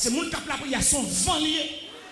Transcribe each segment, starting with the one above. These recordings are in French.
Parce que mon cap la prière sont vent lié.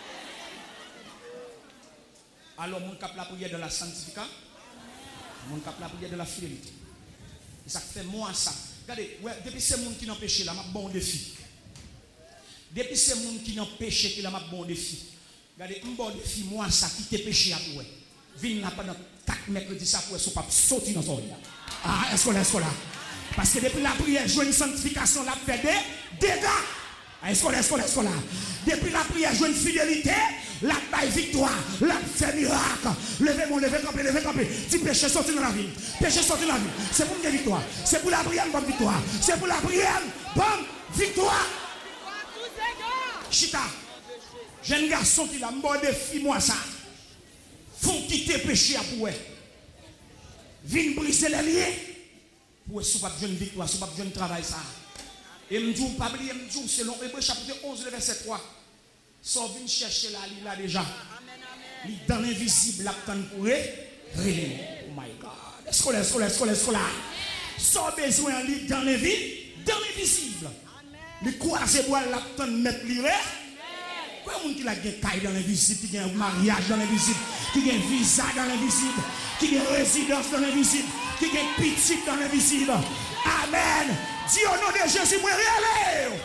Alors mon cap la prière de la sanctification, mon cap la prière de la fidélité. Et ça fait moi ça. Regardez, ouais, depuis ces gens qui n'ont péché là, m'a bon défi. Depuis ces gens qui n'ont péché qui là, m'a bon défi. Regardez, un bon défi moi ça qui t'es péché à pour. Viens là pendant 4 mercredis ça pour pas sortir dans son lit. Ah, est-ce qu'on là? Parce que depuis la prière, je une sanctification, la fait des dégâts. Est-ce qu'on là? Depuis la prière, je une fidélité, la baille victoire, la fait miracle. Levez camper. Si péché sorti dans la vie, c'est pour une victoire. C'est pour la prière, bonne victoire. C'est pour la prière, bonne victoire. Chita, jeune garçon qui l'a mort défi, moi ça. Font quitter péché à pour eux. Viens briser les liens. Pour eux, pas de victoire, pas de travail ça. Et me dit, pas oublier, me dit, selon Hébreux chapitre 11, verset 3. Sans venir chercher là déjà. Il dans l'invisible, l'attend pour eux. Oh my God. Est-ce qu'on là? Sans besoin, il dans l'invisible. Les croisés bois l'attend mettre l'iré. Quoi monde qui a des cailles dans l'invisible, qui a un mariage dans l'invisible, qui a un visa dans l'invisible, qui a une résidence dans l'invisible, qui a un petit dans l'invisible. Amen. Dis au nom de Jésus, moi réel.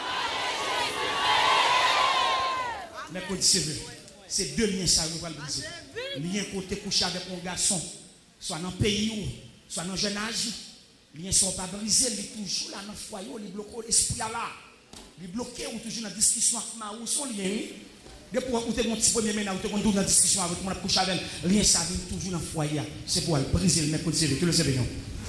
Mais c'est deux liens ça nous va le briser. Lien côté coucher avec un garçon, soit dans le pays ou soit dans le jeune âge, liens sont pas brisés, ils toujours là dans le foyer, ils bloquent l'esprit là. Ils bloquent ou toujours dans la discussion avec ma ou son lien. Depuis où tu es mon petit premier ménage, tu es dans la discussion avec moi, coucher avec lien ça vient toujours dans le foyer. C'est pour le briser, mais pour tu le sais bien.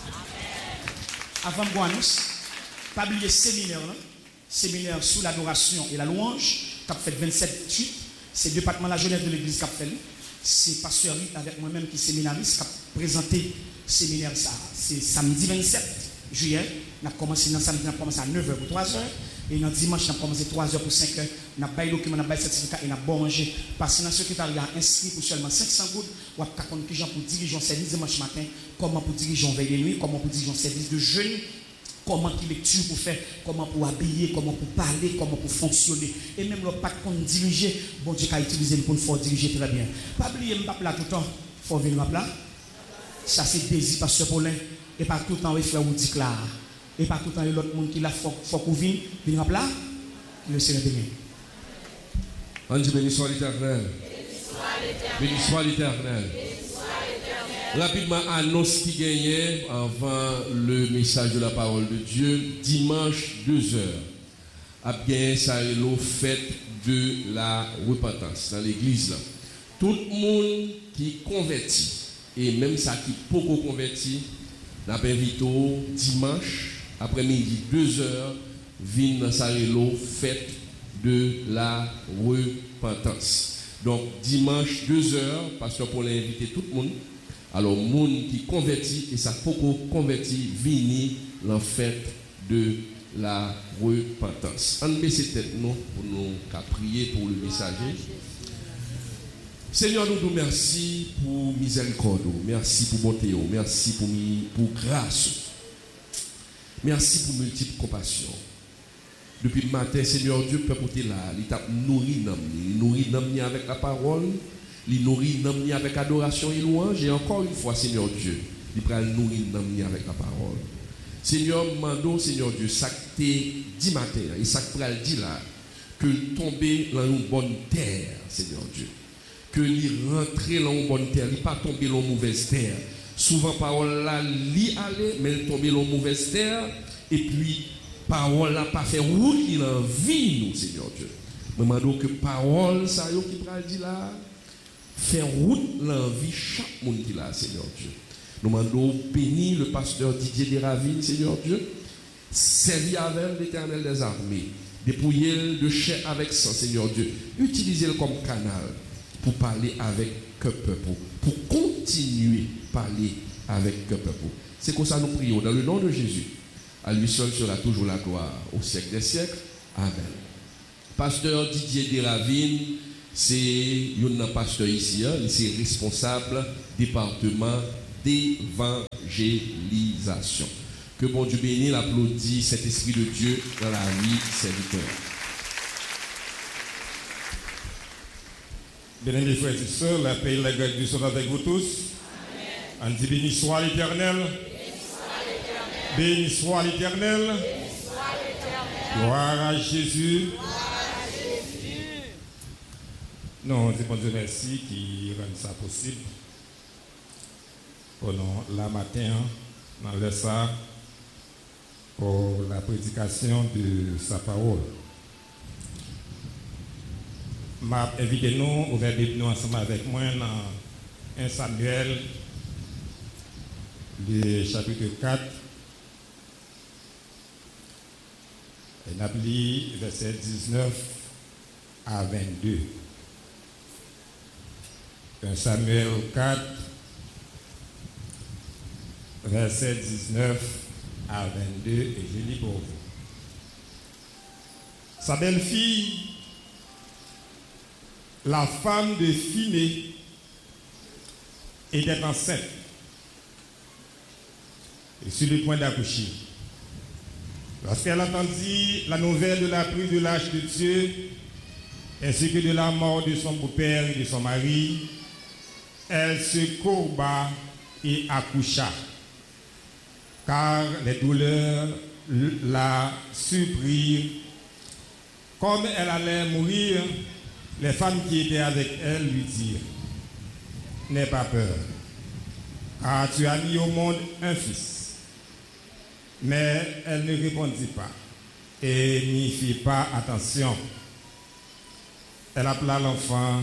Avant de voir nous, pas oublier séminaire sous l'adoration et la louange, qui a fait 27-8. C'est le département de la jeunesse de l'église qui a fait. C'est pasteur avec moi-même qui est séminariste qui a présenté le séminaire. C'est samedi 27 juillet. On a commencé dans samedi, on a commencé à 9h pour 3h. Et dans dimanche, on a commencé 3h pour 5h. On a baillé document, on a baillé certificat et on a bon manger. Parce que dans le secrétariat inscrit pour seulement 500 gouttes, on a compté qui gens pour diriger un service dimanche matin, comment pour diriger un veille de nuit, comment pour diriger un service de jeûne, comment qui lecture pour faire, comment pour habiller, comment pour parler, comment pour fonctionner. Et même le pas qu'on diriger, bon Dieu a utilisé pour nous faire diriger très bien. Pas oublier m'pas là tout le temps, faut venir là. Ça c'est désir pasteur Paulin et pas tout le temps frère ou dit là. Et pas tout le temps l'autre monde qui là faut qu'on vienne là. Le Seigneur béni. On dit béni soit l'Éternel. Béni soit l'Éternel. Rapidement, annonce qui gagnait avant le message de la parole de Dieu, dimanche 2h. A gagné ça l'eau fête de la repentance dans l'église là. Tout le monde qui convertit et même ça qui beaucoup converti, n'a pas invité dimanche après-midi 2h vient dans ça l'eau fête de la repentance. Donc dimanche 2h, pasteur Paul a invité tout le monde. Alors, monde qui convertit et ça beaucoup converti vini la fête de la repentance. On met ses têtes nous pour nous prier pour le messager. Seigneur, nous vous remercions pour miséricorde, merci pour bonté, merci pour grâce, merci pour multiples compassions. Depuis le matin, Seigneur Dieu, peuple est là, il t'a nourri avec la parole. Il nourrit l'homme avec adoration et louange. Et encore une fois, Seigneur Dieu, il prend nourrir l'homme avec la parole. Seigneur, mando, Seigneur Dieu, ça que dit matin, et ça que dit là, que tomber dans une bonne terre, Seigneur Dieu. Que il rentrer dans une bonne terre, il pas tomber dans une mauvaise terre. Souvent, parole là, il aller, mais il tombe dans une mauvaise terre. Et puis, parole là, pas fait route, il en vie, nous, Seigneur Dieu. Mais mando que parole, ça y est, qui prend dit là, faire route l'envie chaque monde qui l'a, Seigneur Dieu. Nous demandons bénir le pasteur Didier Desravines, Seigneur Dieu, servir avec l'Éternel des armées, dépouiller de chair avec sang, Seigneur Dieu, utiliser-le comme canal pour parler avec le peuple, pour continuer à parler avec le peuple. C'est comme ça nous prions dans le nom de Jésus. À lui seul sera toujours la gloire au siècle des siècles. Amen. Pasteur Didier Desravines, c'est un pasteur ici, c'est responsable département d'évangélisation. Que bon Dieu bénisse, l'applaudit cet esprit de Dieu dans la vie serviteur. Bien-aimés frères et sœurs, la paix et la grâce du Seigneur avec vous tous. Amen. On dit béni soit l'Éternel. Béni soit l'Éternel. Gloire à Jésus. Non, c'est bon Dieu merci qui rend ça possible. Pendant la matin, dans le ça, pour la prédication de sa parole. M'a invité nous, ouvert nous ensemble avec moi dans 1 Samuel, le chapitre 4. Et n'a lu verset 19 à 22. 1 Samuel 4, verset 19 à 22, et je lis pour vous. Sa belle-fille, la femme de Phiné, était enceinte et sur le point d'accoucher. Lorsqu'elle entendit la nouvelle de la prise de l'âge de Dieu, ainsi que de la mort de son beau-père et de son mari, elle se courba et accoucha, car les douleurs la surprirent. Comme elle allait mourir, les femmes qui étaient avec elle lui dirent: n'aie pas peur, car tu as mis au monde un fils. Mais elle ne répondit pas et n'y fit pas attention. Elle appela l'enfant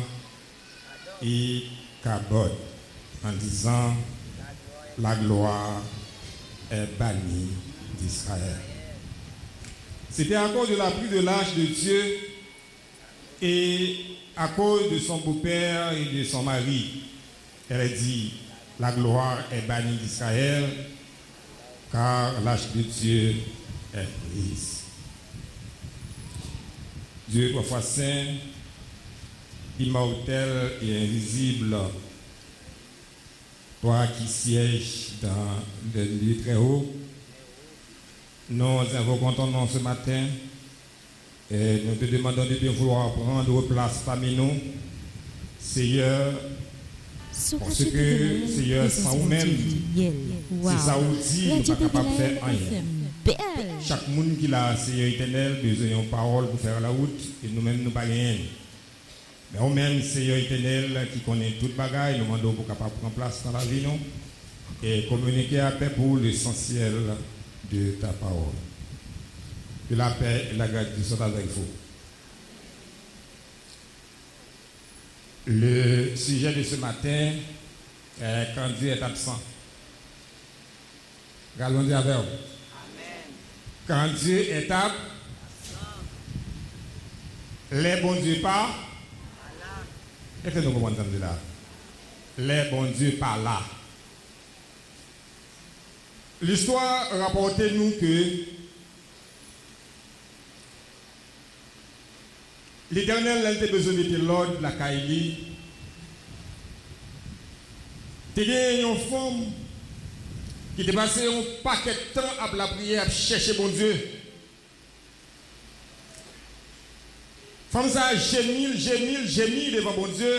Ichabod en disant: la gloire est bannie d'Israël. C'était à cause de la prise de l'âge de Dieu et à cause de son beau-père et de son mari. Elle a dit: la gloire est bannie d'Israël, car l'âge de Dieu est prise. Dieu est trois fois saint, immortel et invisible, toi qui sièges dans le lieu très haut, nous invoquons ton nom ce matin et nous te demandons de bien vouloir prendre place parmi nous, Seigneur, parce que, Seigneur, sans nous-mêmes, c'est ça aussi, nous ne sommes pas capables de faire rien. Chaque monde qui a, Seigneur éternel, besoin de parole pour faire la route, et nous-mêmes, nous ne pas rien. Mais nous-mêmes, Seigneur éternel, qui connaît toute bagaille, nous demandons pour capable prendre place dans la vie, nous, et communiquer à paix pour l'essentiel de ta parole. Que la paix et la grâce soient avec vous. Le sujet de ce matin est quand Dieu est absent. Regardons avec vous. Quand Dieu est absent, les bons dieux pas. Est-ce que nous comprenons là? Les bons dieux pas là. L'histoire rapporte nous que l'Éternel a besoin de l'ordre de la Kaïli. Tu as une femme qui te passé un paquet de temps à la prière, à chercher bon Dieu. Femme ça gémit devant bon Dieu.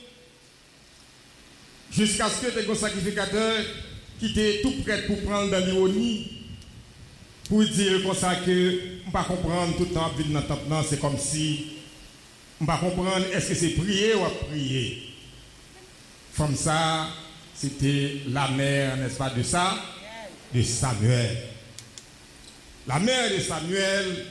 Jusqu'à ce que tu aies un sacrificateur qui était tout prêt pour prendre dans l'ironie. Pour dire comme ça que je ne peux pas comprendre tout le temps, c'est comme si on ne va pas comprendre est-ce que c'est prier ou prier. Comme ça, c'était la mère, n'est-ce pas, de ça, de Samuel. La mère de Samuel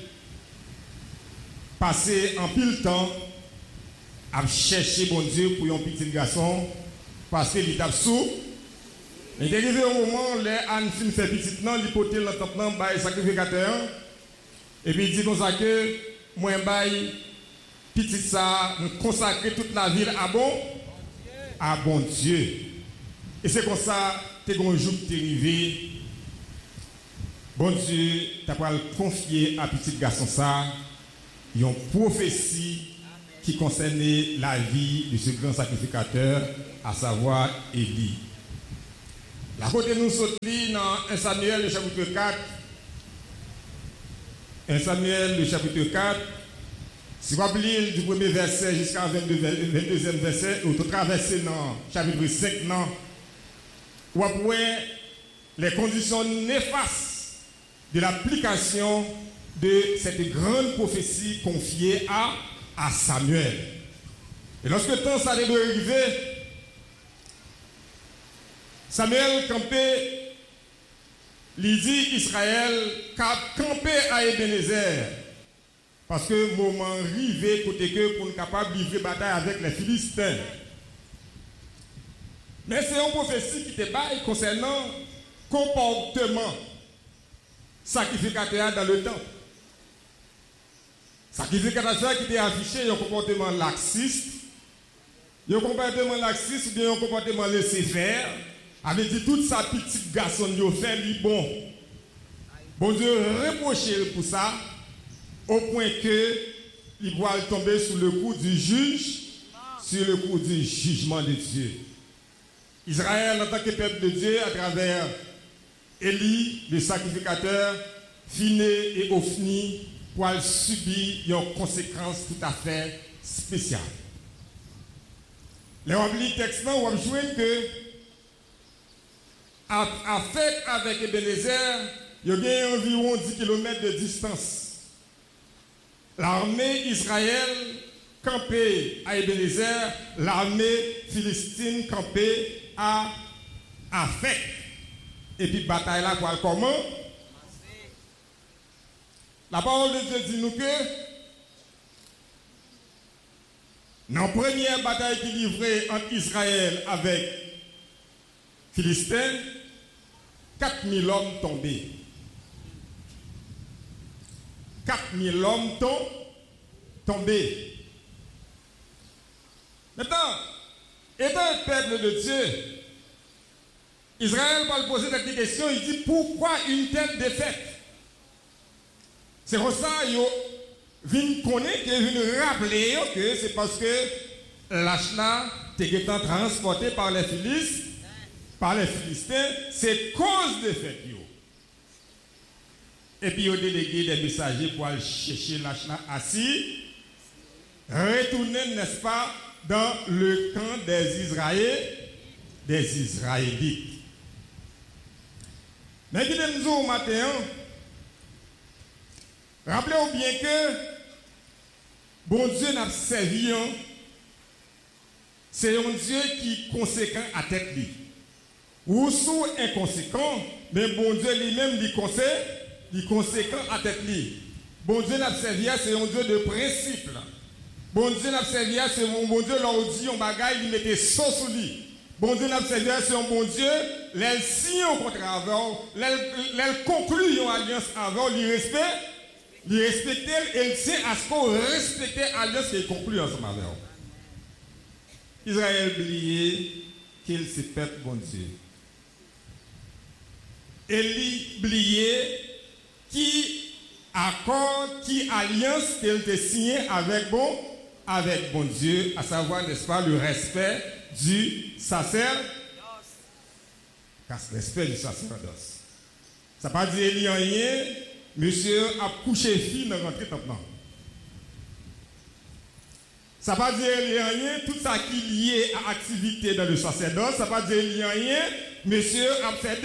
passait en pile temps à chercher bon Dieu pour un petit garçon parce qu'il était sous. Il est arrivé au moment où Anne fait petit non, il portait le temps par le sacrificateur. Et puis il dit comme ça que moi, petit ça, nous consacrer toute la ville à bon Dieu. Et c'est comme ça, tu es un jour qui est arrivé. Bon Dieu, tu as confié à petit garçon ça, une prophétie qui concernait la vie de ce grand sacrificateur, à savoir Élie. La côté nous sommes dans 1 Samuel, le chapitre 4. 1 Samuel, le chapitre 4. Si vous lisez du premier verset jusqu'à 22e verset, ou tout traverser dans le chapitre 5, non, vous voyez les conditions néfastes de l'application de cette grande prophétie confiée à Samuel. Et lorsque le temps s'est arrivé, Samuel campait, il dit Israël campait à Ebenezer. Parce que le moment arrivé côté que pour être capable de livrer bataille avec les Philistins. Mais c'est une prophétie qui était baille concernant le comportement sacrificateur dans le temple. Sacrificateur qui était affiché un comportement laxiste, un comportement laxiste ou bien un comportement laissé-faire, avait dit toute sa petite garçon qui a fait lui bon. Bon Dieu reproché pour ça, au point que il va tomber sous le coup du juge, sur le coup du jugement de Dieu. Israël, en tant que peuple de Dieu, à travers Élie, le sacrificateur, Phiné et Ophni, pour subir une conséquence tout à fait spéciale. Les on lit texte, on va jouer que à fait avec Ebenezer, il y a environ 10 km de distance. L'armée Israël campée à Ebenezer, l'armée philistine campée à Afek. Et puis bataille là quoi comment? La parole de Dieu dit nous que dans la première bataille qui livrait entre Israël avec Philistins, 4000 hommes tombés. 4000 hommes tombés. Maintenant, étant un peuple de Dieu, Israël va poser cette question, il dit pourquoi une telle défaite? C'est pour ça qu'il vient rappeler que c'est parce que l'Achna était transporté par les Philistins, c'est cause de défaite. Et puis, il a délégué des messagers pour aller chercher l'Achna assis, retourner, n'est-ce pas, dans le camp des Israélites. Mais qui nous au matin, rappelez-vous bien que bon Dieu n'a servi, c'est un Dieu qui est conséquent à tête lui. Ou sous inconséquent, mais bon Dieu lui-même lui conseille. Il est conséquent à tête li. Bon Dieu n'a servi, c'est un Dieu de principe. Bon Dieu n'a servi, c'est un bon Dieu, leur dit un bagaille, il mettait ça sous lui. Bon Dieu n'a servi, c'est un bon Dieu, les signe au contraire avec, les conclut une alliance avec, il respecte, et il sait à ce qu'on respecte l'alliance qu'il conclut ensemble avec. Israël oublié qu'il se pète bon Dieu. Élie oublié qui accord, qui alliance qu'elle a signé avec bon Dieu, à savoir, n'est-ce pas, le respect du sacerdoce. Respect du sacerdoce. Ça ne veut pas dire rien, monsieur a couché fille dans l'entrée maintenant. Ça ne veut pas dire rien, tout ça qui est lié à l'activité dans le sacerdoce, ça ne veut pas dire rien, monsieur a fait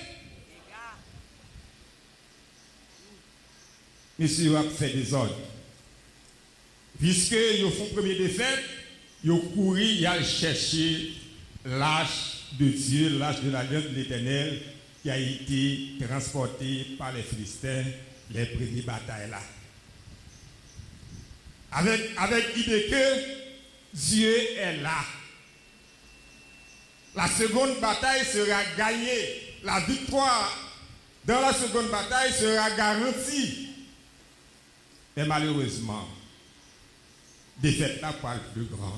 Monsieur a fait des ordres. Puisque ils font première défaite, ils ont couru, ils ont cherché l'arche de Dieu, l'arche de l'alliance de l'Éternel, qui a été transportée par les Philistins, les premières batailles là. Avec l'idée que Dieu est là. La seconde bataille sera gagnée. La victoire dans la seconde bataille sera garantie. Mais malheureusement, défaite là pas le plus grande.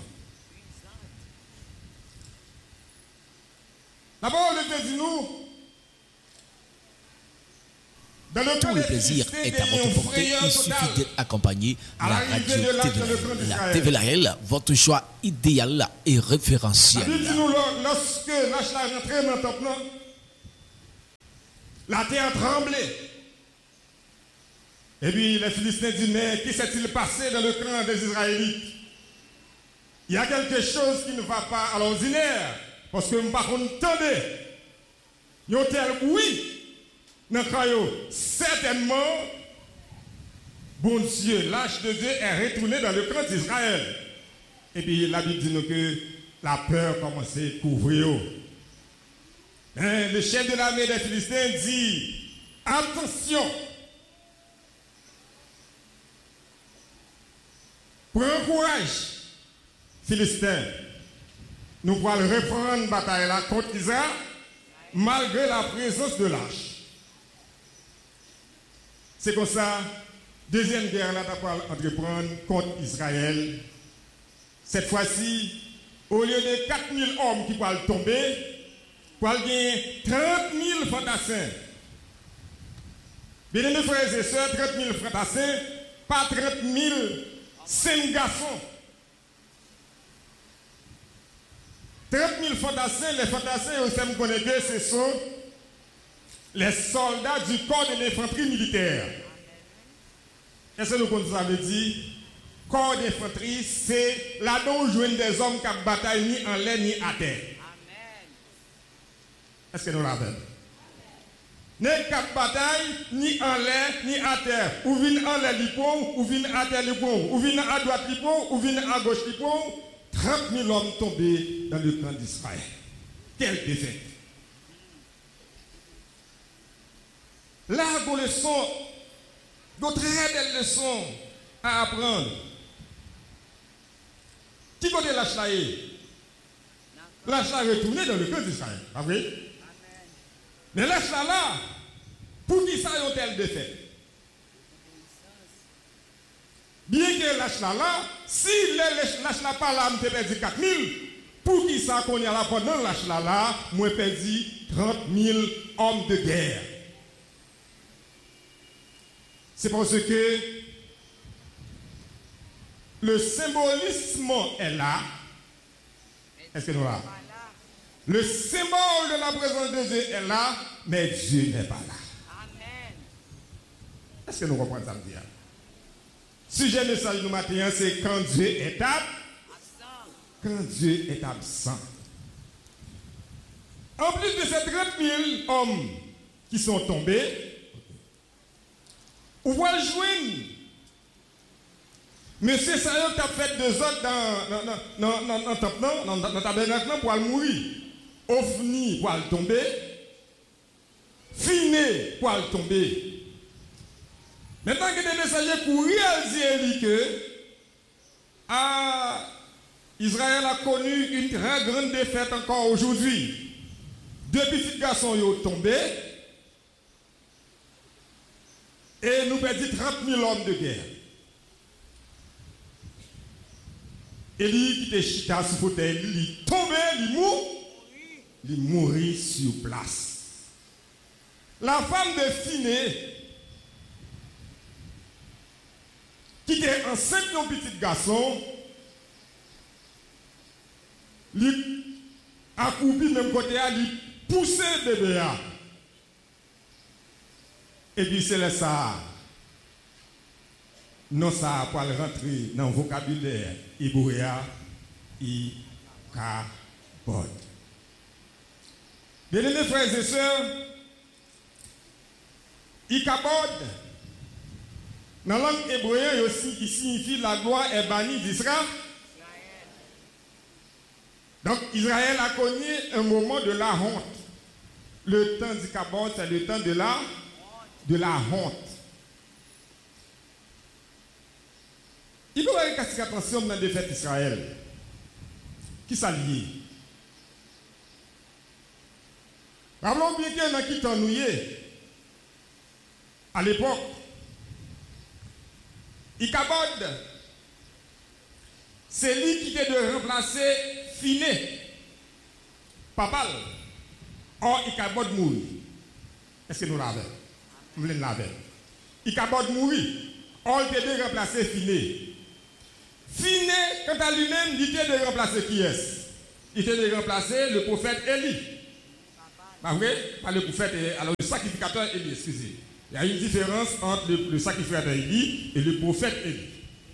D'abord, le Dieu dit nous. Tout le plaisir est à votre portée. Il suffit d'être accompagné à la radio TVL. La TVL, votre choix idéal et référentiel. Lorsque l'Achna est rentré dans le temple, la terre tremblait. Et puis les Philistins disent, mais qu'est-ce qui s'est-il passé dans le camp des Israélites? Il y a quelque chose qui ne va pas à l'ordinaire. Parce que par contre, attendez, il y a tel bruit dans le camp. Certainement, bon Dieu, l'âge de Dieu est retourné dans le camp d'Israël. Et puis la Bible dit nous que la peur commence à couvrir. Le chef de l'armée des Philistins dit, attention, prends courage, Philistins. Nous pourrons reprendre la bataille là contre Israël malgré la présence de l'arche. C'est comme ça, deuxième guerre là, nous allons entreprendre contre Israël. Cette fois-ci, au lieu de 4000 hommes qui pourront tomber, pour gagner 30 000 fantassins. Bien aimés frères et sœurs, 30 000 fantassins, pas 30 000 5 garçons. 30 000 fantassins, les fantassins, vous connaissez que ce sont les soldats du corps de l'infanterie militaire. Est-ce que nous connaissons ça veut dire? Corps d'infanterie, c'est là dont on joue des hommes qui ne bataillent ni en l'air ni à terre. Est-ce que nous l'avons? N'est qu'à bataille, ni en l'air, ni à terre. Ou viennent en l'air l'ipon, ou viennent à terre l'ipon, ou viennent à droite l'ipon, ou viennent à gauche l'ipon. 30 000 hommes tombés dans le camp d'Israël. Quelle défaite! Là, vos leçons, d'autres très belles leçons à apprendre. Qui côté lâche là? Lâche là retourné dans le camp d'Israël. Ah oui? Mais lâche là, pour qui ça y a telle défaite? Bien que lâche là, si lâche là pas là, je perdu 4 000, pour qui ça qu'on y a là pendant lâche là, moi perdu 30 000 hommes de guerre. C'est parce que le symbolisme est là. Est-ce que nous là? Le symbole de la présence de Dieu est là, mais Dieu n'est pas là. Amen. Est-ce que nous comprenons ça? Sujet de message du matin, c'est quand Dieu est absent. Quand Dieu est absent. En plus de ces 30 000 hommes qui sont tombés, on va joindre Monsieur Sayo qui a fait 2 autres dans le tabernacle pour aller mourir. Ofni pour aller tomber. Finé pour aller tomber. Maintenant que des messagers pour réaliser que Israël a connu une très grande défaite encore aujourd'hui. 2 petits garçons sont tombés. Et nous perdons 30 000 hommes de guerre. Élie qui était chita sous fauteuil, il tombait, il mourit sur place. La femme de Finé, qui était enceinte d'un petit garçon, lui accroupi même côté, lui poussait bébé. Et puis c'est là ça. Non, ça pour rentrer dans le vocabulaire Ibouria, Ikabod. Bien aimés frères et sœurs, Ikabod, dans la langue hébreu aussi, qui signifie la gloire est bannie d'Israël. Donc Israël a connu un moment de la honte. Le temps d'Ikabod, c'est le temps de la honte. Il faut avoir une attention dans la défaite d'Israël. Qui s'allie? Rappelons bien qu'il y en a qui t'ennuyaient. À l'époque, Ikabod, c'est lui qui était de remplacer Finé, Papal. Or, Ikabod mourit. Est-ce que nous l'avons? Nous l'avons. Ikabod mourit. Or, il était de remplacer Finé. Finé, quant à lui-même, il était de remplacer qui est-ce? Il était de remplacer le prophète Élie. Pas vrai? Pas le prophète, alors le sacrificateur Élie, excusez. Il y a une différence entre le sacrificateur Élie et le prophète Élie.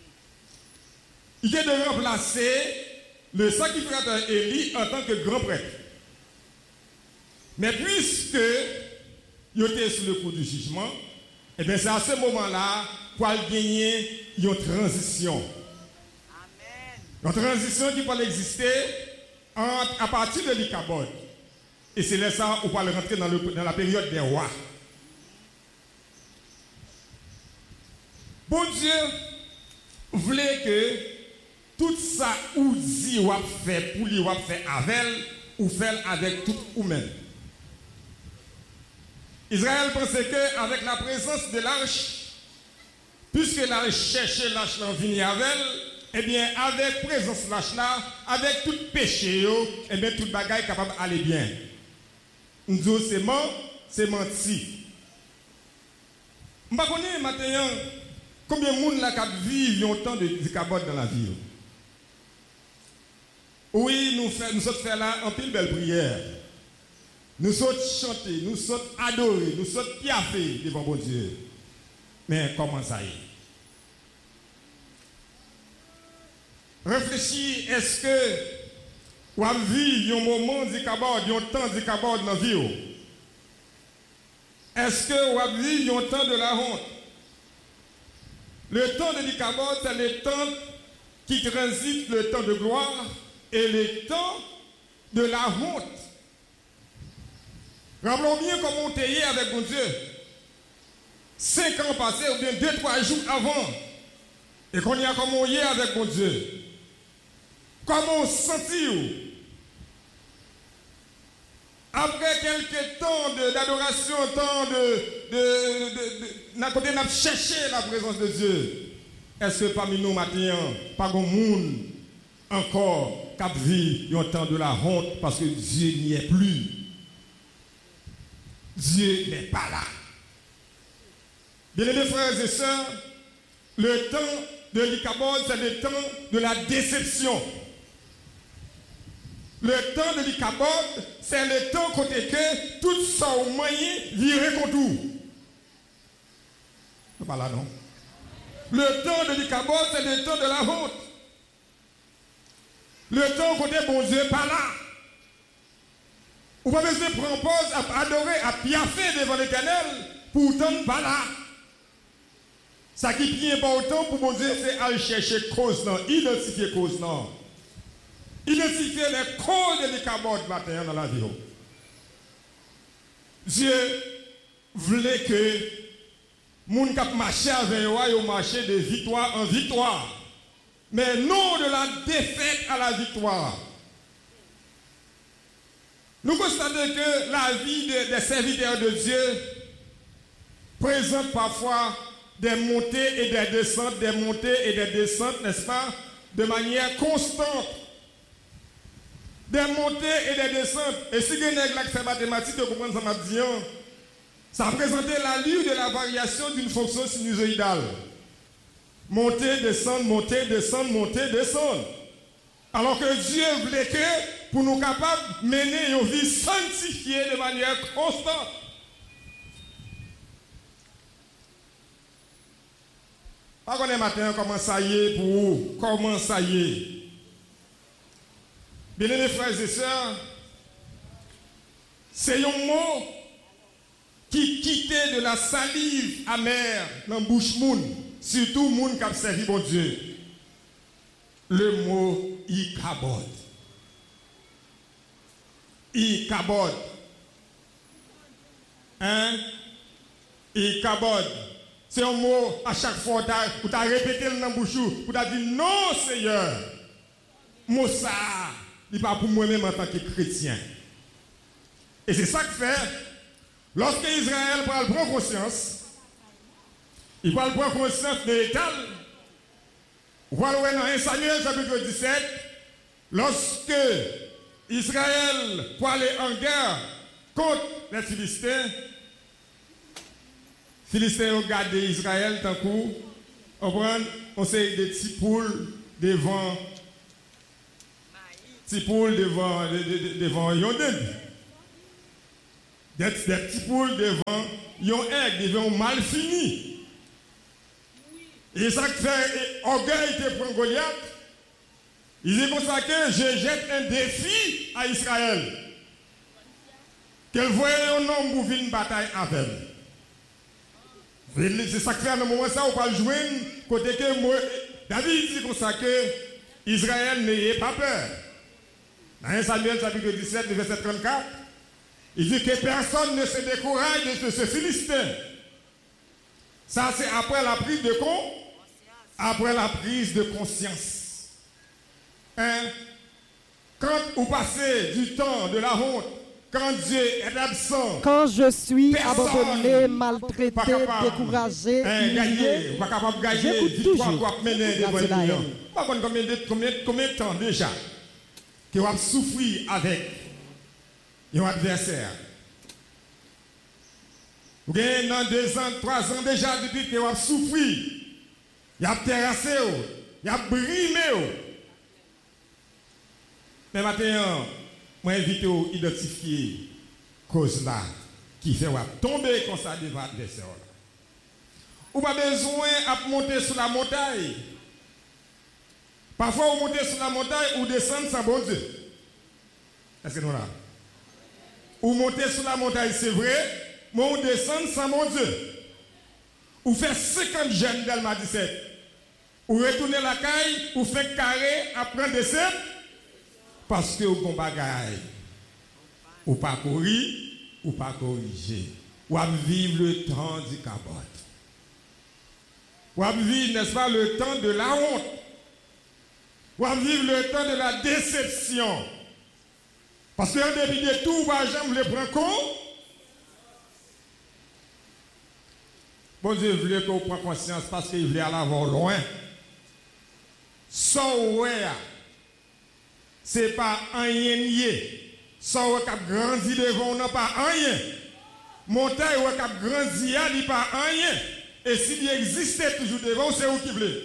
Il est de remplacer le sacrificateur Élie en tant que grand prêtre. Mais puisque il était sous le coup du jugement, et bien c'est à ce moment-là qu'il a gagné une transition. Une transition qui peut exister à partir de l'Ikabod. Et c'est là ça où on va rentrer dans la période des rois. Bon Dieu voulait que tout ça ou dit ou fait pour lui ou fait avec ou fait avec tout ou même. Israël pensait qu'avec la présence de l'arche, puisque l'arche cherchait l'arche dans venir avec elle, eh bien, avec présence de l'arche là, avec tout péché, eh bien, toute bagaille capable d'aller bien. Nous disons, c'est menti. Je ne sais pas maintenant combien de monde là vivent longtemps de Ikabod dans la vie. Oui, nous sommes fait là en pile belle prière. Nous sommes chanter, nous sommes adorer, nous sommes piaffer devant bon Dieu. Mais comment ça y est? Réfléchis, est-ce que vous avez vu un moment d'Ikabod, un temps d'Ikabod dans la vie? Est-ce que vous avez vu un temps de la honte? Le temps de l'Ikabod, c'est le temps qui transite le temps de gloire et le temps de la honte. Rappelons bien comment on était avec mon Dieu. 5 ans passés, ou bien 2-3 jours avant, et qu'on y a comment on y est avec mon Dieu. Comment on se sentit? Après quelques temps d'adoration, temps n'a côté n'a cherché la présence de Dieu. Est-ce que parmi nous maintenant, pas grand monde encore cap vit un temps de la honte parce que Dieu n'y est plus. Dieu n'est pas là. Bien-aimés frères et sœurs, le temps de l'Ikabod, c'est le temps de la déception. Le temps de l'Ikabod, c'est le temps côté que tout ça au moyen virait contre tout. C'est pas là, non? Le temps de l'Ikabod, c'est le temps de la honte. Le temps côté bon Dieu pas là. Vous pouvez se prendre pause à adorer, à piaffer devant l'Éternel, pourtant pas là. Ça qui est important pour mon Dieu, c'est aller chercher cause, non, identifier cause, non. Identifier les causes de l'Ikabod matin dans la vie. Dieu voulait que les gens qui marchaient avec eux marchaient de victoire en victoire. Mais non de la défaite à la victoire. Nous constatons que la vie des serviteurs de Dieu présente parfois des montées et des descentes, n'est-ce pas, de manière constante. Des montées et des descentes. Et si vous avez fait mathématiques, vous comprenez ça m'a dit, ça représentait l'allure de la variation d'une fonction sinusoïdale. Monter, descendre, monter, descendre, monter, descendre. Alors que Dieu voulait que, pour nous capables de mener une vie sanctifiée de manière constante. Pas qu'on est matin, comment ça y est pour vous? Comment ça y est? Bien-aimés frères et sœurs, c'est un mot qui quittait de la salive amère dans la bouche moun, surtout moun qui a servi bon Dieu. Le mot Ikabod. Ikabod. Hein? Ikabod. C'est un mot à chaque fois où tu as répété dans la bouche, où tu as dit non, Seigneur. Mot ça. Il n'est pas pour moi-même en tant que chrétien. Et c'est ça que fait, lorsque Israël prend conscience, il prend conscience de l'État. Voilà dans 1 Samuel chapitre 17, lorsque Israël pour aller en guerre contre les Philistins, Philistins ont gardé Israël tant coup, on sait des petits poules devant Yondan. des petits poules devant un aigle, devant un mal fini. Et ça fait orgueil te prend Goliath. Il est comme ça que je jette un défi à Israël. Qu'elle voyait un homme pour faire une bataille avec elle. C'est ça que fait à un moment ça, on va le jouer côté que moi, David dit comme ça que Israël n'ayez pas peur. Dans 1 Samuel chapitre 17, verset 34, il dit que personne ne se décourage de ce Philistin. Ça c'est après la prise de conscience. Hein? Quand vous passez du temps de la honte, quand Dieu est absent, quand je suis abandonné, maltraité, découragé, humilié, j'écoute toujours. Combien de temps déjà que vous avez souffert avec un adversaire? Vous avez dans 2 ans, 3 ans déjà depuis que vous avez souffert. Il a terrassé, il a brimé. Mais maintenant, moi invite à identifier la cause là qui fait tomber comme ça devant l'adversaire. Vous n'avez pas besoin de monter sur la montagne. Parfois, vous montez sur la montagne ou descendez sans bon Dieu. Est-ce que nous là? Vous montez sur la montagne, c'est vrai, mais vous descendez sans mon Dieu. Vous faites 50 jeunes d'Alma 17. Vous retournez la caille, vous faites carré, après descendre. Parce que vous avez bagaille. Ou pas courir, ou pas corriger. Ou vivre le temps du capote. Ou vivre, n'est-ce pas, le temps de la honte. Ou vivre le temps de la déception. Parce que en dépit de tout, vous le prendre compte. Bon Dieu voulait qu'on prenne conscience parce qu'il voulait aller avoir loin. So c'est pas rien nié. So qui a grandi devant n'a pas rien. Montagne qui a grandi à n'est pas rien. Et s'il existait toujours devant, c'est où qui voulait.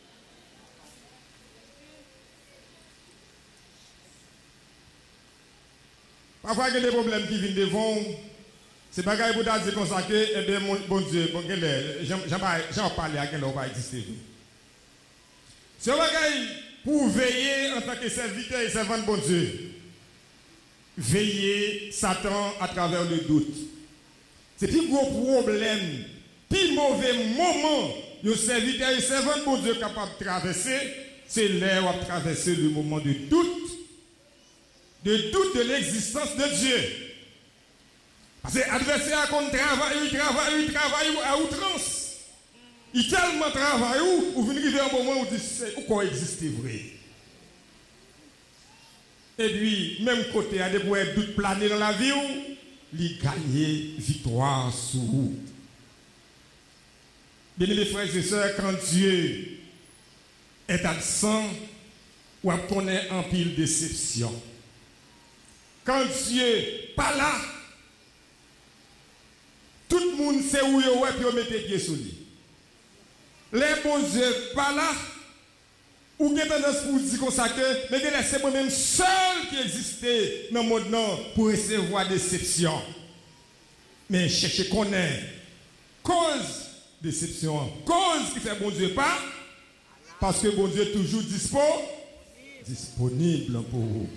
Parfois, il y a des problèmes qui viennent devant. C'est pas grave pour dire comme ça que, eh bien, bon Dieu, j'en parlais à quelqu'un qui va exister. C'est un bagage pour veiller en tant que serviteur et servant de bon Dieu. Veiller Satan à travers le doute. C'est plus gros problème, plus mauvais moment, le serviteur et servant de bon Dieu capable de traverser, c'est l'heure où traverser le moment de doute de l'existence de Dieu. Parce que l'adversaire il travaille à outrance. Il tellement travaille où vous venez à un moment où vous dites, où quoi existe vrai. Et puis, même côté, il y a des doutes planer dans la vie où il gagne victoire sur vous. Bien aimés frères et sœurs, quand Dieu est absent, ou connaît en pile déception. Quand Dieu n'est pas là, tout le monde sait où il est et il met les pieds sur lui. Les bons Dieu pas là, ou bien tendance pour dire comme ça que, mais c'est moi-même seul qui existait dans le monde pour recevoir déception. Mais cherchez connaître cause déception, cause qui fait bon Dieu pas, parce que bon Dieu est toujours disponible pour vous.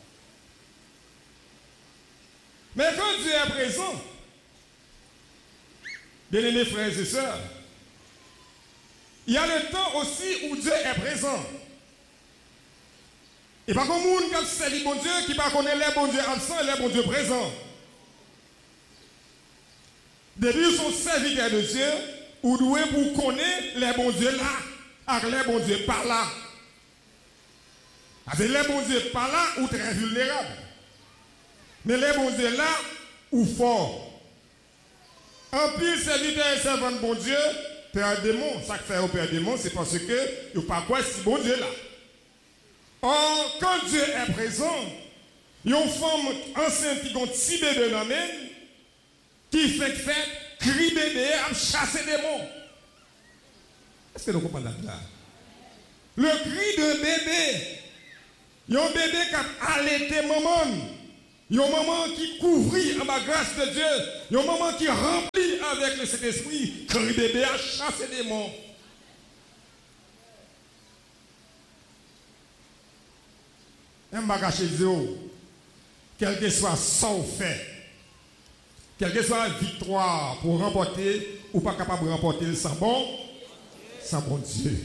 Mais quand Dieu est présent, bien-aimés frères et sœurs, il y a le temps aussi où Dieu est présent. Et pas comme monde qui servi bon Dieu, qui ne connaît les bons dieux absents et les bons dieux présents. Depuis son serviteur de Dieu, vous devez vous connaître les bons dieux là, avec les bons dieux par là. Avec les bons dieux par là, ou très vulnérables. Mais les bons dieux là, ou forts. En plus, serviteur et servant de bon Dieu, Père démon, ça que fait au Père démon, c'est parce que il n'y a pas quoi si bon Dieu là. Or, quand Dieu est présent, il y a une femme enceinte qui a un petit bébé dans la qui fait crie bébé à chasser des démons. Est-ce que vous comprenez là? Le cri de bébé, il y a un bébé qui a allaité maman. Il y a un moment qui couvrit en la grâce de Dieu. Il y a un moment qui remplit avec le Saint-Esprit. Quand le bébé a chassé des démons. Un bagage chez Dieu. Quel que soit son fait. Quelle que soit la victoire pour remporter ou pas capable de remporter sans bon Dieu.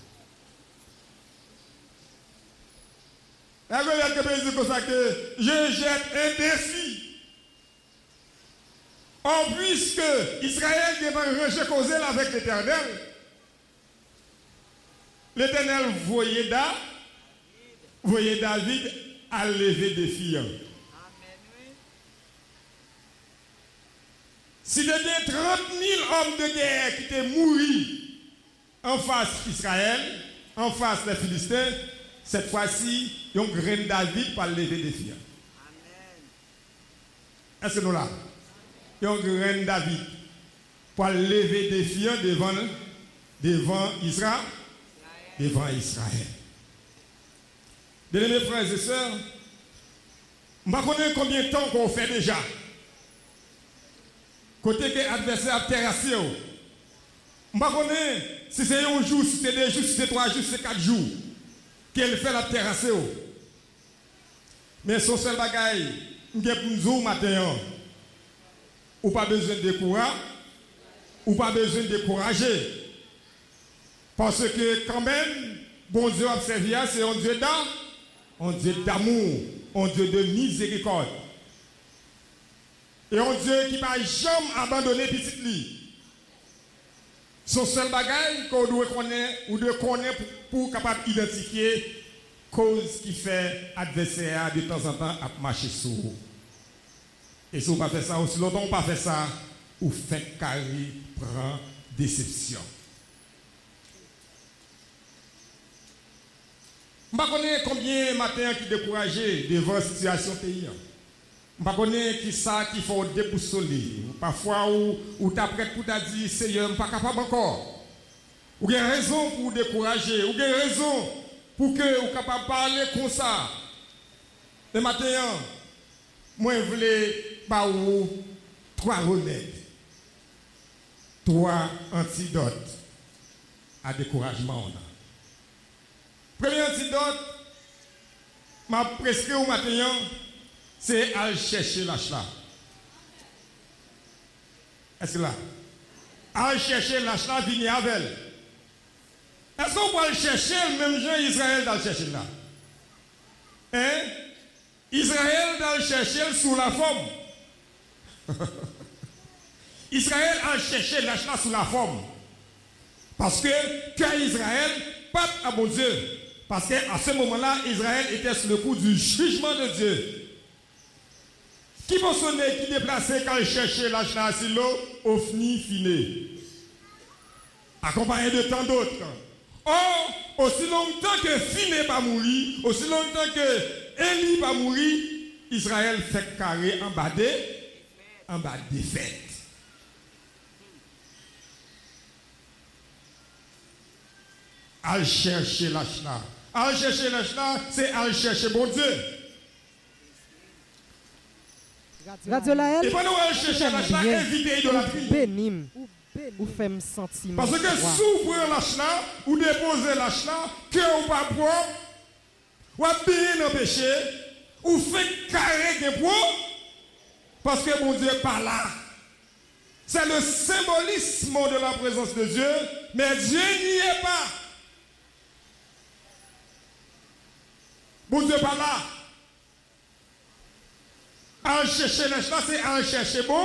La gueule que dit comme ça que je jette un défi. En puisque Israël devait ranger causé avec l'Éternel. L'Éternel voyait David à lever défi. Si il y a 30 000 hommes de guerre qui étaient morts en face d'Israël, en face des Philistins, cette fois-ci, il y a un grain David pour lever des filles. Est-ce que nous là? Il y a un grain David pour lever des filles devant Israël. Devant Israël. Bien-aimés frères et sœurs, je ne sais pas combien de temps qu'on fait déjà. Côté que l'adversaire a terrassé. Je ne sais pas si c'est un jour, si c'est 2 jours, si c'est 3 jours, si c'est 4 jours. Qu'elle fait la terrasse. Mais son seul bagaille, nous matin, ou pas besoin de courage, ou pas besoin de décourager. Parce que quand même, bon Dieu observe, c'est un Dieu d'amour, un Dieu de miséricorde. Et un Dieu qui ne va jamais abandonner petit lui. Son seul bagage qu'on doit connaître pour capable d'identifier cause qui fait adversaire de temps en temps à marcher sur vous. Et si vous ne faites pas ça, ou si longtemps vous ne faites pas ça, vous faites carré, prend déception. Je ne sais pas combien de matins qui découragé devant la situation pays. Je ne sais pas qui ça qui faut déboussoler. Parfois, ou tu prêt pour te dire, Seigneur, je ne suis pas capable encore. Ou il y a raison pour décourager. Ou il y a raison pour que vous soyez capable de parler comme ça. Le matin, moi, je voulais pas vous 3 remèdes. 3 antidotes à découragement. Premier antidote, m'a prescrit au matin, c'est aller chercher l'âge là. Est-ce que là? Aller chercher l'âge là, venir avec elle. Est-ce qu'on peut aller chercher le même genre Israël d'aller chercher là? Hein? Israël d'aller chercher sous la forme. Israël a cherché l'âge là sous la forme. Parce que Israël, pas à bon Dieu. Parce qu'à ce moment-là, Israël était sous le coup du jugement de Dieu. Qui peut sonner, qui déplaçait quand il cherchait l'âge là sur l'eau, au fini. Accompagné de tant d'autres. Or, aussi longtemps que Finé pas mourir, aussi longtemps que Élie pas mourir, Israël fait carré en bas de défaite. Al chercher l'âge là. Al chercher l'âge là, c'est al chercher bon Dieu. Radio Laël, et pendant al chercher l'âge là, éviter l'idolâtrie. Bénim. Ou fait me sentir. Parce que s'ouvrir l'âge là, ou déposer l'âge là, cœur ou pas propre, ou bien dans le péché, ou fait carré de propre, parce que mon Dieu n'est pas là. C'est le symbolisme de la présence de Dieu, mais Dieu n'y est pas. Bon Dieu n'est pas là. En chercher l'âge là, c'est en chercher bon.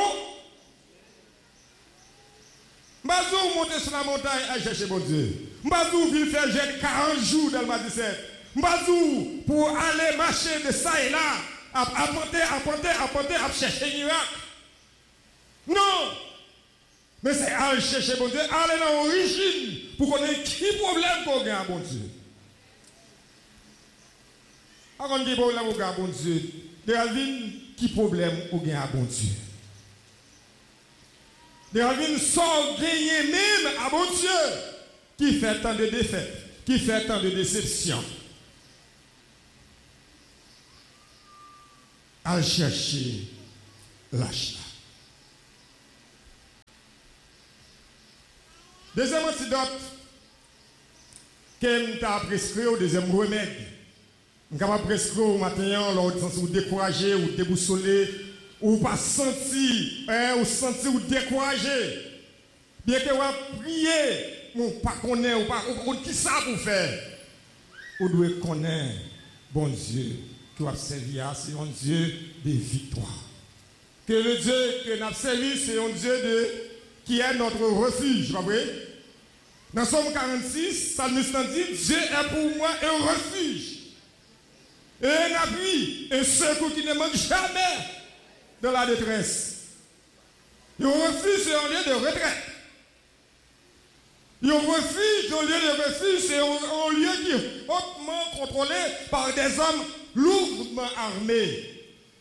Mbazou monter sur la montagne à chercher mon Dieu. Mbazou vient faire jeûne 40 jours dans le mois 17. Mbazou pour aller marcher de ça et là, apporter, à chercher miracle. Non! Mais c'est à chercher mon Dieu, aller dans l'origine pour connaître qui problème qu'on a bon Dieu. Avant qui problème qu'on a bon Dieu, devine qui problème qu'on a bon Dieu. De ravine sans gagner même à bon Dieu qui fait tant de défaites, qui fait tant de déceptions. à chercher l'achat. Deuxième antidote que je prescrit au deuxième remède. Je vais prescrire au matin, ou découragé, ou déboussolé, ou pas senti, ou senti ou découragé. Bien que vous priez, ou pas connaître, ou pas qui ça pour faire. Vous devez connaître, bon Dieu, qui va servir, c'est un Dieu de victoire. Que le Dieu que nous avons servi, c'est un Dieu qui est notre refuge, pas vrai? Dans Somme 46, Psalmiste dit, Dieu est pour moi un refuge. Et un appui, un secours qui ne manque jamais de la détresse. Un refuge, c'est un lieu de retraite. Un refuge, un lieu de refuge, c'est un lieu qui est hautement contrôlé par des hommes lourdement armés.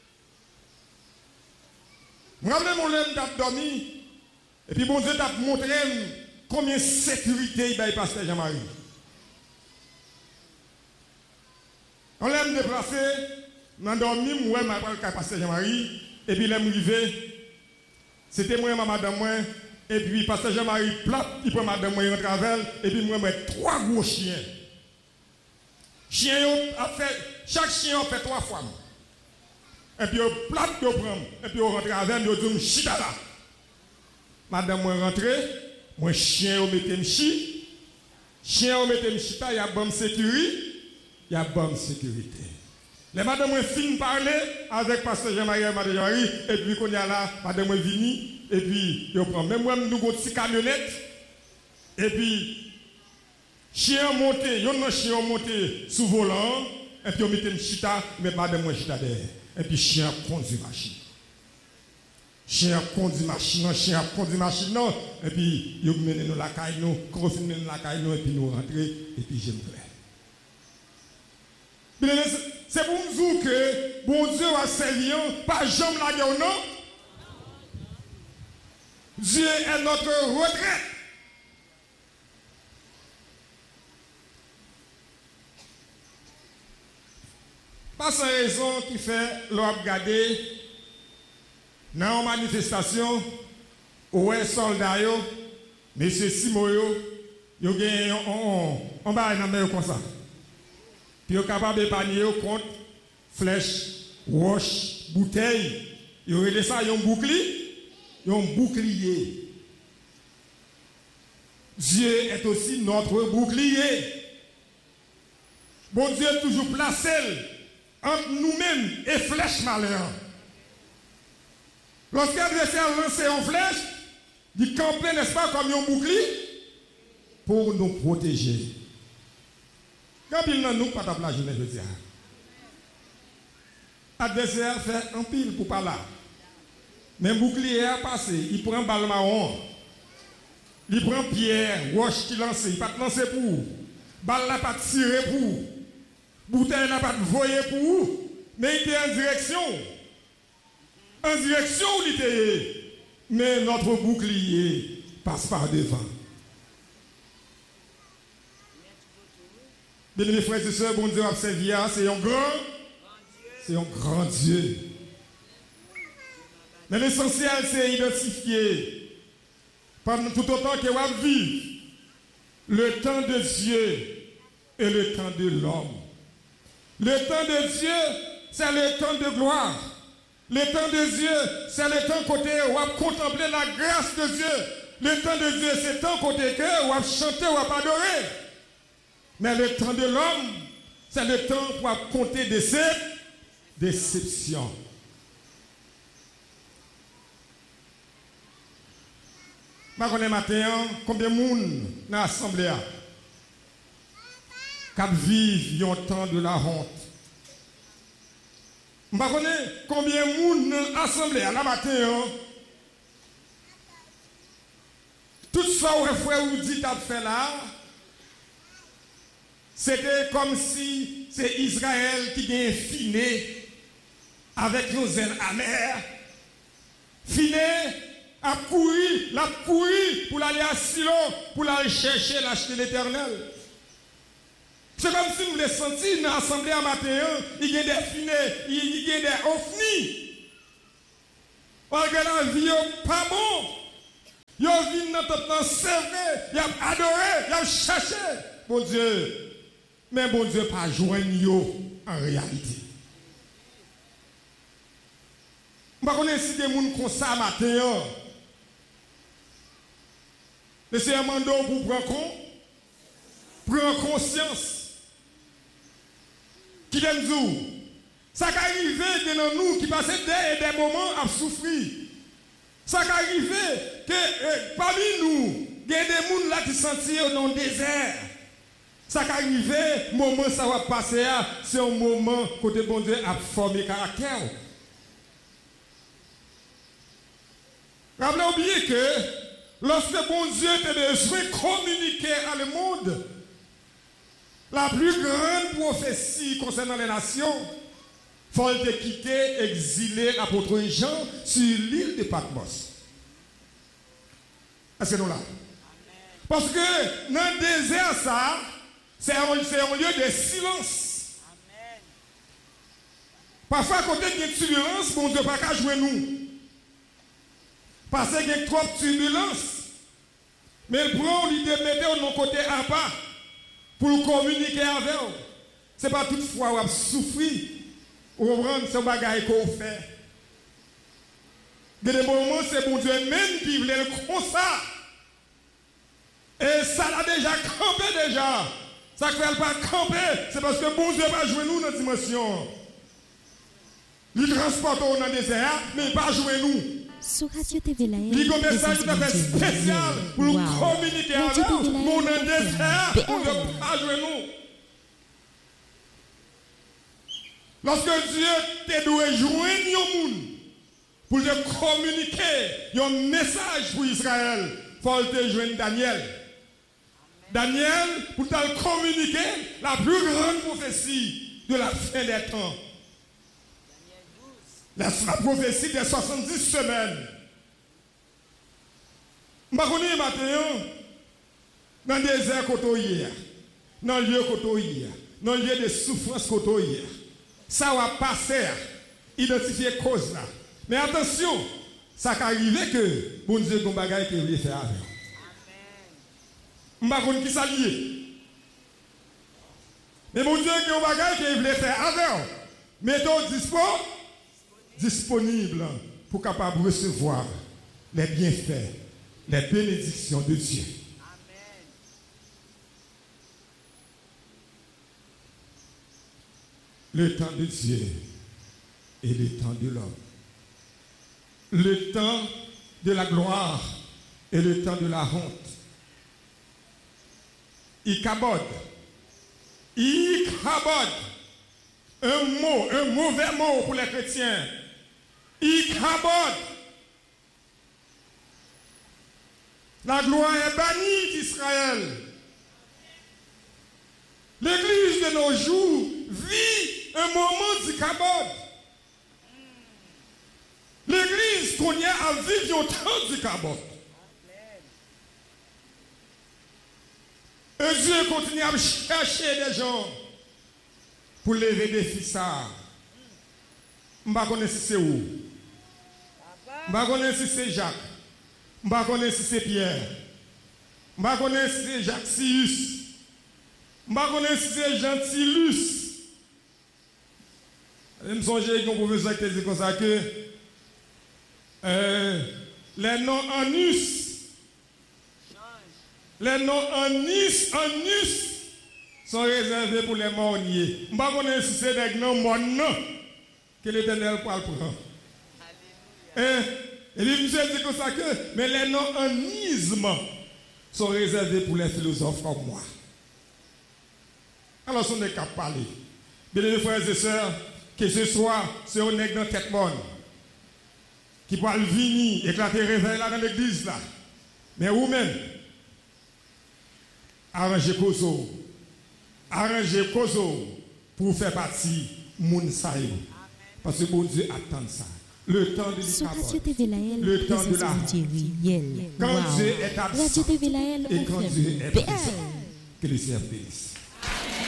Je me rappelle mon lème t'a dormi, et puis bon Dieu t'a montré combien de sécurité il y a pasteur Jean-Marie. On l'a déplacé, on a dormi, moi, je suis pasteur Jean-Marie, et puis il est c'était moi, madame, moi, et puis pasteur Jean-Marie plate, il prend madame, moi, il rentre avec elle, et puis moi, j'ai 3 gros chiens. Chaque chien a fait 3 fois. Et puis il plate, il prend, et puis il rentre avec elle, il dit, chita là. Madame, moi, rentre, moi, chien, il mette chien, chien, il mette chita, il y a bonne sécurité. Il y a bonne sécurité. Les madame fin parler avec pasteur Jean-Marie et madame Jean-Marie, et puis quand il y a là, madame vini, et puis il prend. Même moi, nous avons une petite camionnette, et puis chien monté, il y a un chien monté sous volant, et puis on met une chita, mais madame chita derrière. Et puis chien conduit machine. Chien conduit machine, chien conduit machine, et puis il mène nous la caille, nous, confine nous la caille, et puis nous rentrer, et puis j'aime faire. C'est pour nous dire que bon Dieu a servi, pas jamais la guerre, non? Dieu est notre retraite. Pas sans raison qui fait l'on regarder dans une manifestation où les soldats, M. Simoyo, ils ont gagné un bail comme ça. Puis ils sont capables d'épargner contre flèches, roches, bouteilles. Ils ont relé ça, ils ont bouclier. Dieu est aussi notre bouclier. Bon Dieu est toujours placé entre nous-mêmes et flèches malheur. Lorsqu'un adversaire lance en flèche, il campe, n'est-ce pas, comme un bouclier pour nous protéger. Quand il n'a nous pas de la journée de dire. L'adversaire fait un pile pour pas là. Mais bouclier a passé, il prend balle marron. Il prend pierre, roche qui lance, il pas lancer pour. Balle n'a pas tiré pour. Bouteille n'a pas voyé pour. Mais il était en direction. En direction où il était. Mais notre bouclier passe par devant. Bien mes frères et sœurs, bon Dieu a servi, c'est un grand Dieu. Mais l'essentiel, c'est identifier, pendant tout autant que vous vivez, le temps de Dieu et le temps de l'homme. Le temps de Dieu, c'est le temps de gloire. Le temps de Dieu, c'est le temps côté où vous contempler la grâce de Dieu. Le temps de Dieu, c'est le temps côté que vous chanter ou vous adorer. Mais le temps de l'homme, c'est le temps pour compter des déceptions. Je ne sais pas matin, combien de monde dans l'assemblée qui vivent un temps de la honte. Je ne sais pas combien de monde dans l'assemblée la matin. Tout ça, vous dites à faire là. C'était comme si c'est Israël qui vient finé avec nos ailes amères. Finé a couru pour aller à Silo, pour aller chercher l'acheter l'Éternel. C'est comme si vous les sentiez dans l'assemblée à matin, il y a des finés, il y a des ovnis. Parce que la vie n'est pas bon. Ils viennent dans tout temps servir, ils ont adoré, ils ont cherché. Bon Dieu. Mais bon Dieu, pas joindre en réalité. Je ne sais pas si des gens comme ça matin. Mais c'est un mandat pour prendre conscience. Qui l'aime dire, ça qui arrive dans nous qui passent des moments à souffrir. Ça qui arrive que parmi nous, il y a des gens là qui sont dans le désert. Ça qui arrive, le moment ça va passer, c'est un moment côté bon Dieu a formé caractère. Rappelez oublier que lorsque bon Dieu a besoin de communiquer à le monde, la plus grande prophétie concernant les nations, il faut te quitter, exiler l'apôtre Jean sur l'île de Patmos. Est-ce que nous là? Parce que dans le désert, ça, c'est un lieu de silence. Amen. Parfois, à côté de turbulence, bon Dieu, pas qu'à jouer nous. Parce qu'il y a trop de turbulence. Mais il prend l'idée de mettre de nos côtés à part pour communiquer avec eux. Ce n'est pas toutefois où on souffre. Ou on prend ce bagage qu'on fait. Il y a des moments, c'est bon Dieu même qui voulait le comme ça. Et ça l'a déjà campé déjà. Ça ne fait pas camper, c'est parce que bon Dieu va jouer nous dans la dimension. Il transporte dans le désert, mais il va jouer nous. Sur Radio TV Lael, il y a un message tout à fait spécial pour communiquer avec nous. Mon désert, pour ne pas jouer nous. Lorsque Dieu t'a doué joindre les gens pour te communiquer un message pour Israël, il faut te joindre Daniel. Daniel, pour te communiquer la plus grande prophétie de la fin des temps. La prophétie des 70 semaines. Je connais maintenant, dans le désert côté hier, dans le lieu côté hier, dans le lieu de souffrance côté hier. Ça va passer, identifier cause là. Mais attention, ça va arriver que bon Dieu a un bagage qu'il veut faire avec. Je ne sais pas qui ça lié. Mais mon Dieu, il y a un bagage qu'il voulait faire avec. Mettons disponible pour capable recevoir les bienfaits, les bénédictions de Dieu. Amen. Le temps de Dieu et le temps de l'homme. Le temps de la gloire et le temps de la honte. Ikabod. Un mot, un mauvais mot pour les chrétiens. Ikabod. La gloire est bannie d'Israël. L'Église de nos jours vit un moment d'Ikabod. L'Église qu'on y a à vivre un temps d'Ikabod. Et Dieu continue à chercher des gens pour lever des fils. Je ne sais pas si c'est où. Je ne sais pas si c'est Jacques. Je ne sais pas si c'est Pierre. Je ne sais pas si c'est Jacques Sius. Je ne sais pas si c'est Gentilus. Je me songe qu'il y a un professeur qui dit comme ça que les noms en us. Les noms en us sont réservés pour les morniers. Je ne sais pas si c'est des noms morts que l'Éternel parle pour eux. Et puis, monsieur dit comme ça que, mais les noms en isme sont réservés pour les philosophes comme moi. Alors, si on est capable de parler, bien les frères et sœurs, que ce soit c'est un nègre dans tête bonne, qui peut venir éclater réveil là dans l'église là, mais vous-même, arrangez Kozo pour faire partie de moun sayo. Parce que bon Dieu attend ça. Le temps de l'Ikabod. Le temps de la honte. Quand Dieu est absent et quand Dieu est présent, que le Seigneur bénisse.